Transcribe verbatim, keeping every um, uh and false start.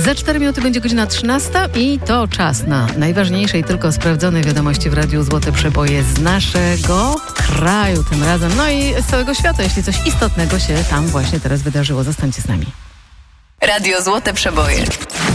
Za cztery minuty będzie godzina trzynasta i to czas na najważniejsze i tylko sprawdzone wiadomości w Radiu Złote Przeboje z naszego kraju tym razem, no i z całego świata, jeśli coś istotnego się tam właśnie teraz wydarzyło. Zostańcie z nami. Radio Złote Przeboje.